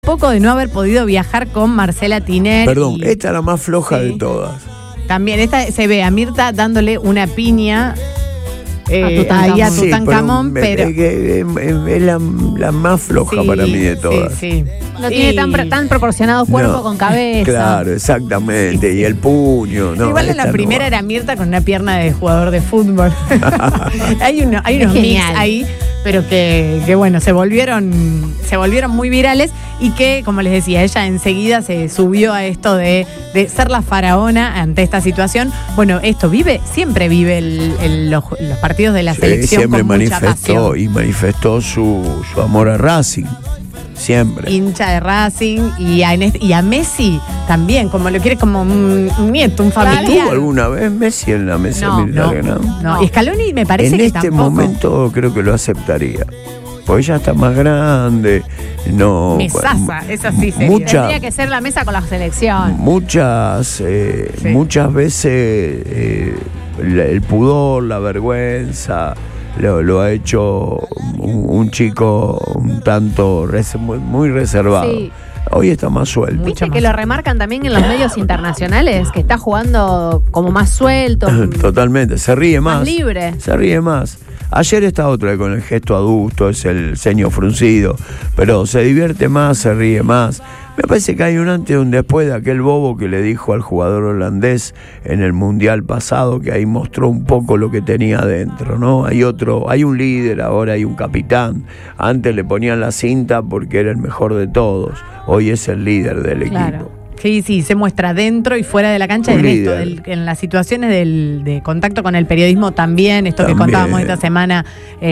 poco de no haber podido viajar con Marcela Tiner. Perdón, esta es la más floja de todas. También esta se ve a Mirta dándole una piña Ahí a Tutankamón, pero es la más floja para mí de todas. Sí. No tiene tan proporcionado cuerpo con cabeza. Claro, exactamente. Y el puño. No, igual en la primera era Mirta con una pierna de jugador de fútbol. hay unos mix ahí, pero que bueno, se volvieron muy virales y que, como les decía, ella enseguida se subió a esto de ser la faraona ante esta situación. Bueno, esto siempre vive los partidos de la selección siempre con mucha pasión. Y manifestó su amor a Racing. Siempre. Hincha de Racing y a Messi también, como lo quiere como un nieto, un familiar. ¿Tuvo alguna vez Messi en la mesa militar? No. Y Scaloni me parece que tampoco. En este momento creo que lo aceptaría. Porque ella está más grande. No. Mesaza, esa sí sería. Tendría que ser la mesa con la selección. Muchas veces el pudor, la vergüenza lo ha hecho un chico un tanto muy reservado. Sí. Hoy está más suelto. ¿Viste que lo remarcan también en los medios internacionales? Que está jugando como más suelto. Totalmente, se ríe más. Más libre. Se ríe más. Ayer está otra con el gesto adusto, es el ceño fruncido, pero se divierte más, se ríe más. Me parece que hay un antes y un después de aquel bobo que le dijo al jugador holandés en el Mundial pasado, que ahí mostró un poco lo que tenía adentro, ¿no? Hay un líder, ahora hay un capitán. Antes le ponían la cinta porque era el mejor de todos. Hoy es el líder del equipo. Sí, se muestra dentro y fuera de la cancha en las situaciones de contacto con el periodismo también, esto que contábamos esta semana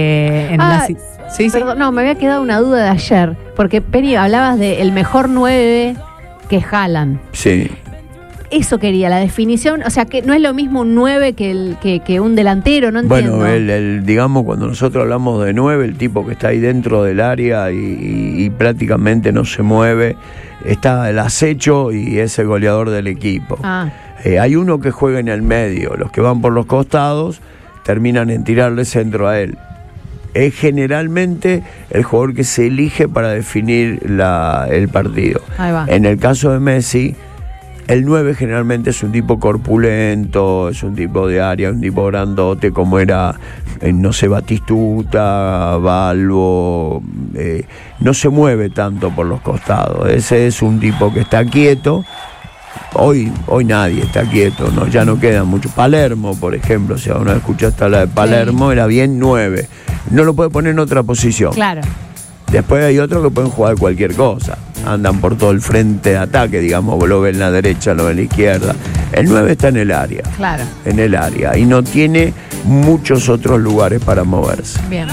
Perdón, no, me había quedado una duda de ayer, porque Penny, hablabas del mejor 9 que es Haaland. Sí. Eso quería, la definición, o sea, que no es lo mismo un 9 que un delantero, no entiendo. Bueno, digamos, cuando nosotros hablamos de 9, el tipo que está ahí dentro del área y prácticamente no se mueve, está el acecho y es el goleador del equipo. Hay uno que juega en el medio, los que van por los costados terminan en tirarle centro a él. Es generalmente el jugador que se elige para definir el partido. Ahí va. En el caso de Messi, el 9 generalmente es un tipo corpulento, es un tipo de área, un tipo grandote, como era, Batistuta, Balbo, no se mueve tanto por los costados. Ese es un tipo que está quieto. Hoy nadie está quieto, ya no queda mucho. Palermo, por ejemplo, si uno escuchaste hablar de Palermo, era bien 9. No lo puede poner en otra posición. Claro. Después hay otros que pueden jugar cualquier cosa. Andan por todo el frente de ataque, digamos, lo ven en la derecha, lo ven en la izquierda. El 9 está en el área. Claro. En el área. Y no tiene muchos otros lugares para moverse. Bien.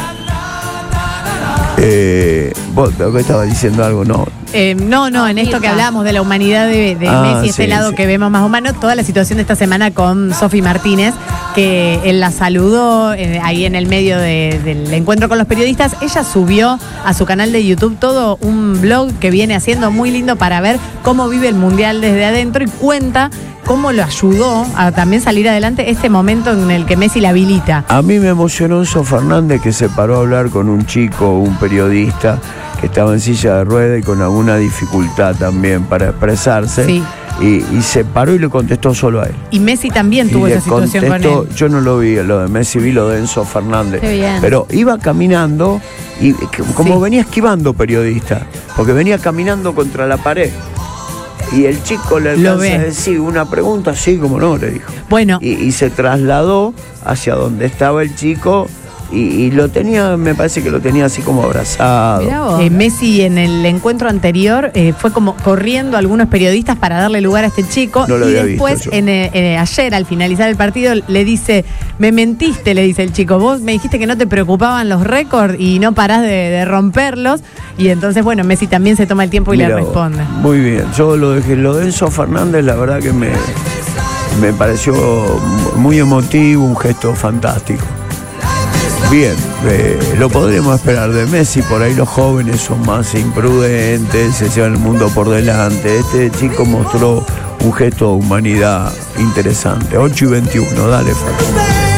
¿Vos estabas diciendo algo? No, en esto que hablábamos de la humanidad de Messi, este lado que vemos más humano, toda la situación de esta semana con Sofi Martínez, que él la saludó ahí en el medio del encuentro con los periodistas. Ella subió a su canal de YouTube todo un blog que viene haciendo muy lindo para ver cómo vive el Mundial desde adentro y cuenta cómo lo ayudó a también salir adelante este momento en el que Messi la habilita. A mí me emocionó Enzo Fernández, que se paró a hablar con un chico, un periodista que estaba en silla de ruedas y con alguna dificultad también para expresarse. Sí. Y se paró y le contestó solo a él. Y Messi también tuvo esa situación con él. Yo no lo vi, lo de Messi, vi lo de Enzo Fernández. Qué bien. Pero iba caminando y como venía esquivando periodista, porque venía caminando contra la pared. Y el chico le alcanza a decir una pregunta, sí, como no, le dijo. Bueno. Y se trasladó hacia donde estaba el chico y lo tenía, me parece que lo tenía así como abrazado. Messi en el encuentro anterior fue como corriendo a algunos periodistas para darle lugar a este chico. No lo y había después, visto ayer, al finalizar el partido, le dice, me mentiste, le dice el chico. Vos me dijiste que no te preocupaban los récords y no parás de romperlos. Y entonces, bueno, Messi también se toma el tiempo y le responde. Muy bien. Yo lo de Enzo Fernández, la verdad que me pareció muy emotivo, un gesto fantástico. Bien, lo podremos esperar de Messi. Por ahí los jóvenes son más imprudentes, se llevan el mundo por delante. Este chico mostró un gesto de humanidad interesante. 8:21, dale, Facu.